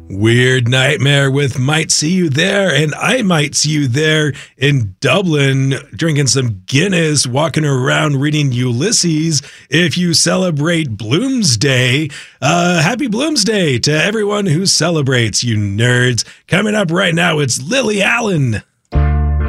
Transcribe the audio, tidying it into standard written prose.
Weird Nightmare with Might See You There, and I might see you there in Dublin drinking some Guinness, walking around reading Ulysses if you celebrate Bloomsday. Happy Bloomsday to everyone who celebrates, you nerds. Coming up right now, it's Lily Allen.